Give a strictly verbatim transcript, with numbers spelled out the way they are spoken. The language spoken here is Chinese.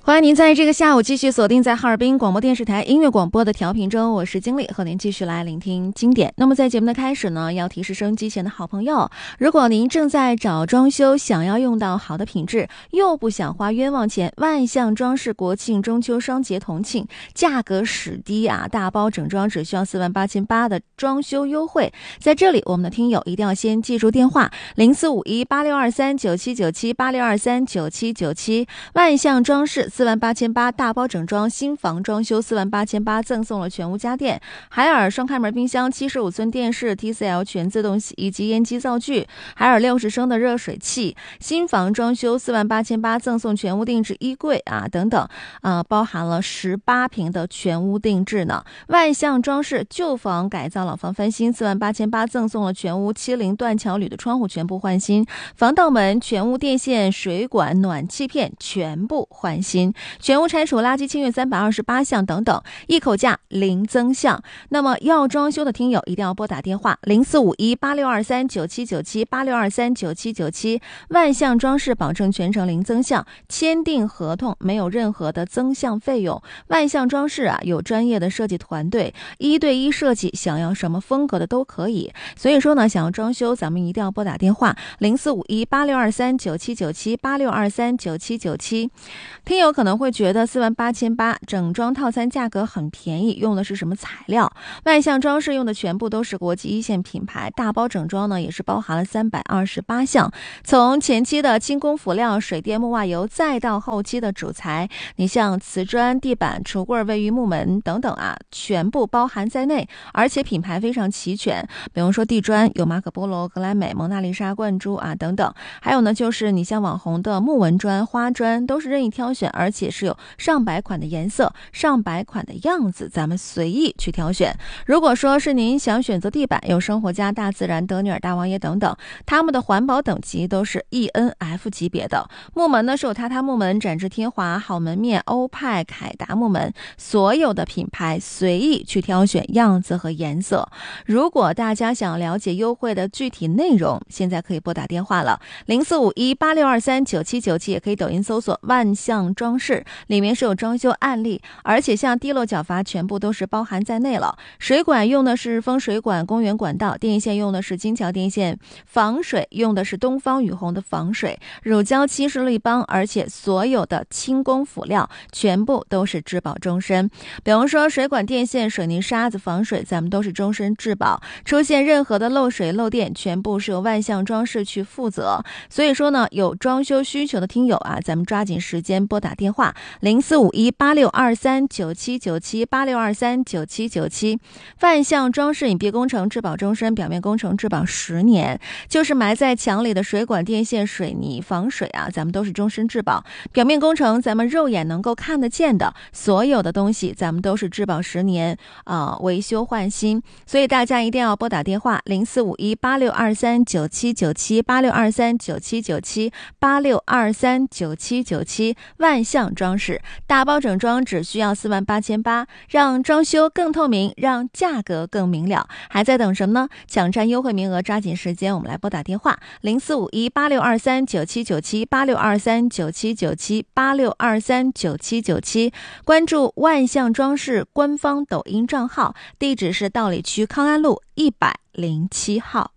欢迎您在这个下午继续锁定在哈尔滨广播电视台音乐广播的调频中，我是经理，和您继续来聆听经典。那么在节目的开始呢，要提示收音机前的好朋友，如果您正在找装修，想要用到好的品质，又不想花冤枉钱，万象装饰国庆中秋双节同庆，价格史低啊，大包整装只需要四万八千八的装修优惠。在这里，我们的听友一定要先记住电话零四五一八六二三九七九七八六二三九七九七，万象装饰四万八千八大包整装，新房装修四万八千八，赠送了全屋家电，海尔双开门冰箱、七十五寸电视、T C L 全自动洗衣机、烟机灶具，海尔六十升的热水器，新房装修四万八千八，赠送全屋定制衣柜啊等等，啊、呃，包含了十八平的全屋定制呢。万象装饰旧房改造、老房翻新四万八千八，赠送了全屋七零断桥铝的窗户全部换新，防盗门、全屋电线、水管、暖气片全部换新。全屋拆除垃圾清运三百二十八项等等，一口价零增项。那么要装修的听友一定要拨打电话零四五一八六二三九七九七八六二三九七九七，万象装饰保证全程零增项，签订合同没有任何的增项费用。万象装饰啊有专业的设计团队，一对一设计，想要什么风格的都可以。所以说呢，想要装修，咱们一定要拨打电话零四五一八六二三九七九七八六二三九七九七。听友可能会觉得四万八千八整装套餐价格很便宜，用的是什么材料？万象装饰用的全部都是国际一线品牌，大包整装呢也是包含了三百二十八项，从前期的轻工辅料、水电木瓦油，再到后期的主材，你像瓷砖、地板、橱柜、卫浴、木门等等啊，全部包含在内，而且品牌非常齐全。比如说地砖有马可波罗、格莱美、蒙娜丽莎、冠珠啊等等，还有呢就是你像网红的木纹砖、花砖都是任意挑选，而且是有上百款的颜色、上百款的样子，咱们随意去挑选。如果说是您想选择地板，有生活家、大自然、德尼尔、大王爷等等，他们的环保等级都是 E N F 级别的。木门呢是有榻榻木门、展翅贴华、好门面、欧派、凯达木门，所有的品牌随意去挑选样子和颜色。如果大家想了解优惠的具体内容，现在可以拨打电话了零四五一八六二三九七九七，也可以抖音搜索万象装饰，里面是有装修案例，而且像滴漏角阀全部都是包含在内了。水管用的是风水管、公园管道，电线用的是金桥电线，防水用的是东方雨虹的防水，乳胶漆是立邦，而且所有的轻工辅料全部都是质保终身。比方说水管、电线、水泥、沙子防水，咱们都是终身质保，出现任何的漏水漏电，全部是由万象装饰去负责。所以说呢，有装修需求的听友啊，咱们抓紧时间拨打电话零四五一八六二三九七九七八六二三九七九七。万象装饰隐蔽工程质保终身，表面工程质保十年，就是埋在墙里的水管、电线、水泥防水啊，咱们都是终身质保。表面工程咱们肉眼能够看得见的所有的东西，咱们都是质保十年啊、呃，维修换新。所以大家一定要拨打电话零四五一八六二三九七九七八六二三九七九七八六二三九七九七。万象装饰大包整装只需要四万八千八，让装修更透明，让价格更明了。还在等什么呢？抢占优惠名额，抓紧时间，我们来拨打电话零四五一八六二三九七九七八六二三九七九七八六二三九七九七。关注万象装饰官方抖音账号，地址是道里区康安路一百零七号。